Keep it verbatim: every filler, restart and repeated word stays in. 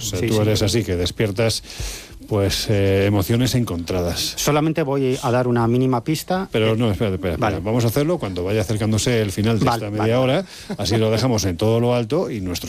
sea, sí, tú sí. eres así, que despiertas pues eh, emociones encontradas. Solamente voy a dar una mínima pista. Pero no, espérate, espera, espera. Vale. Vamos a hacerlo cuando vaya acercándose el final de Vale, esta media vale. hora, así lo dejamos en todo lo alto y nuestros